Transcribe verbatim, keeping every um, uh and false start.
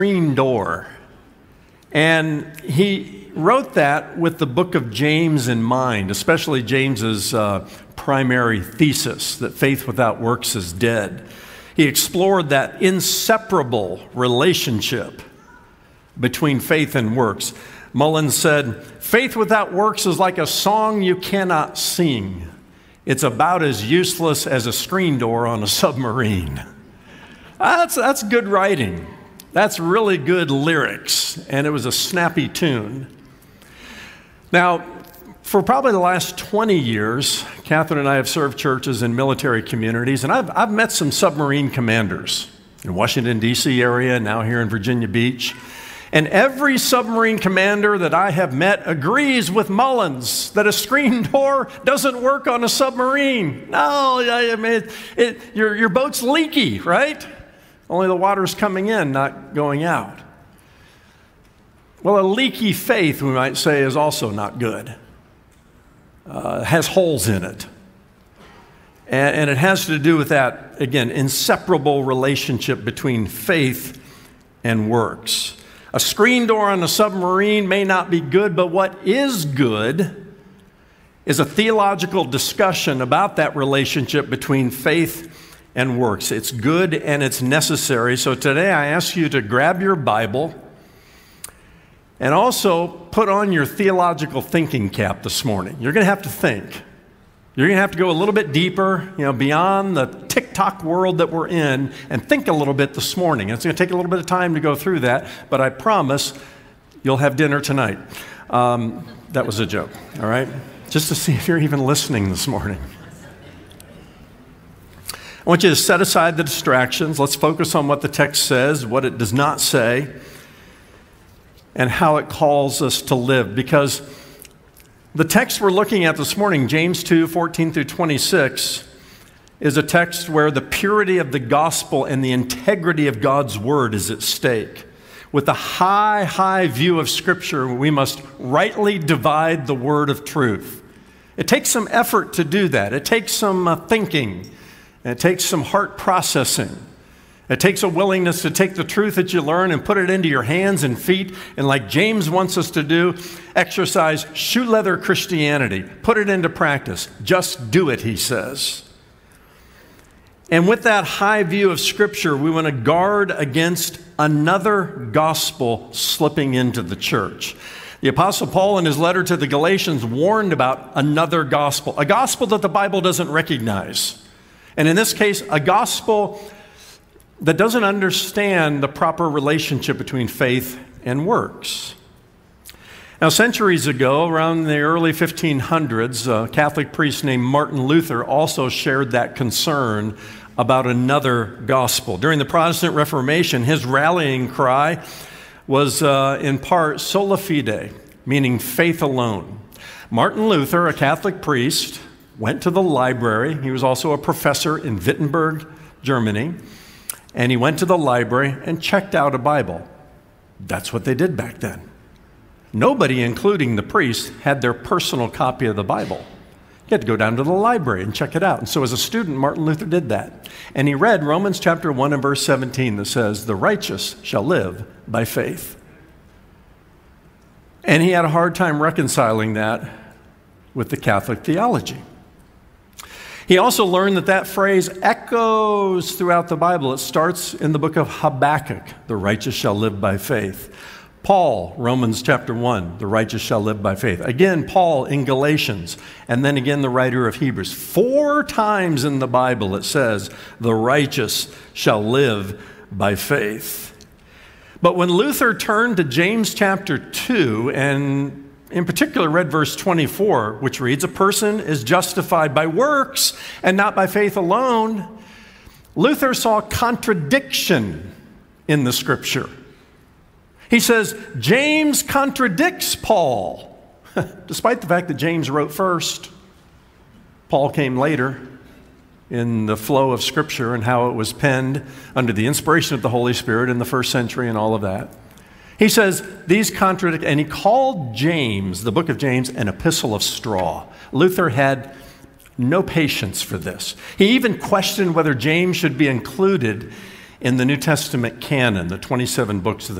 screen door. And he wrote that with the book of James in mind, especially James's uh, primary thesis that faith without works is dead. He explored that inseparable relationship between faith and works. Mullins said, "Faith without works is like a song you cannot sing. It's about as useless as a screen door on a submarine." That's, that's good writing. That's really good lyrics, and it was a snappy tune. Now, for probably the last twenty years, Catherine and I have served churches in military communities, and I've, I've met some submarine commanders in Washington, D C area, now here in Virginia Beach. And every submarine commander that I have met agrees with Mullins that a screen door doesn't work on a submarine. No, I mean, it, it, your, your boat's leaky, right? Only the water's coming in, not going out. Well, a leaky faith, we might say, is also not good. Uh, it has holes in it. And, and it has to do with that, again, inseparable relationship between faith and works. A screen door on a submarine may not be good, but what is good is a theological discussion about that relationship between faith and works. It's good and it's necessary. So today I ask you to grab your Bible and also put on your theological thinking cap this morning. You're going to have to think. You're going to have to go a little bit deeper, you know, beyond the TikTok world that we're in, and think a little bit this morning. It's going to take a little bit of time to go through that, but I promise you'll have dinner tonight. Um, that was a joke, all right? Just to see if you're even listening this morning. I want you to set aside the distractions. Let's focus on what the text says, what it does not say, and how it calls us to live. Because the text we're looking at this morning, James two, fourteen through twenty-six, is a text where the purity of the gospel and the integrity of God's word is at stake. With a high, high view of Scripture, we must rightly divide the word of truth. It takes some effort to do that. It takes some uh, thinking. And it takes some heart processing. It takes a willingness to take the truth that you learn and put it into your hands and feet, and like James wants us to do, exercise shoe leather Christianity. Put it into practice. Just do it, he says. And with that high view of Scripture, we want to guard against another gospel slipping into the church. The Apostle Paul, in his letter to the Galatians, warned about another gospel, a gospel that the Bible doesn't recognize. And in this case, a gospel that doesn't understand the proper relationship between faith and works. Now, centuries ago, around the early fifteen hundreds, a Catholic priest named Martin Luther also shared that concern about another gospel. During the Protestant Reformation, his rallying cry was uh, in part sola fide, meaning faith alone. Martin Luther, a Catholic priest, went to the library. He was also a professor in Wittenberg, Germany. And he went to the library and checked out a Bible. That's what they did back then. Nobody, including the priest, had their personal copy of the Bible. You had to go down to the library and check it out. And so as a student, Martin Luther did that. And he read Romans chapter one and verse seventeen that says, "The righteous shall live by faith." And he had a hard time reconciling that with the Catholic theology. He also learned that that phrase echoes throughout the Bible. It starts in the book of Habakkuk, "The righteous shall live by faith." Paul, Romans chapter one, "The righteous shall live by faith." Again, Paul in Galatians, and then again the writer of Hebrews. Four times in the Bible it says, "The righteous shall live by faith." But when Luther turned to James chapter two and in particular, read verse twenty-four, which reads, "A person is justified by works and not by faith alone," Luther saw contradiction in the Scripture. He says, James contradicts Paul, despite the fact that James wrote first. Paul came later in the flow of Scripture and how it was penned under the inspiration of the Holy Spirit in the first century and all of that. He says, these contradict, and he called James, the book of James, an epistle of straw. Luther had no patience for this. He even questioned whether James should be included in the New Testament canon, the twenty-seven books of the